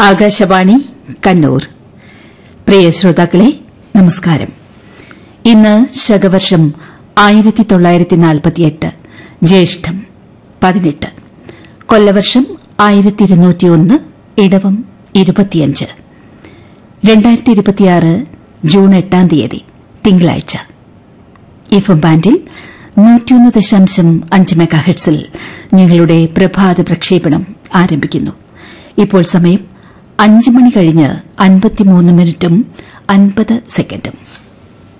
ആകാശവാണി കണ്ണൂർ. പ്രിയ ശ്രോതാക്കളെ, നമസ്കാരം. ഇന്ന് ശകവർഷം 1948 ജ്യേഷ്ഠം 18, കൊല്ലവർഷം 1201, ഇടവം 25, 2026 ജൂൺ 8 തിങ്കളാഴ്ച. എഫ്എം ബാൻഡിൽ 101.5 മെഗാഹെർട്സിൽ ഞങ്ങളുടെ പ്രഭാത പ്രക്ഷേപണം ആരംഭിക്കുന്നു. ഇപ്പോൾ സമയം 5 മണി കഴിഞ്ഞ് 53 മിനിറ്റും 50 സെക്കൻഡും.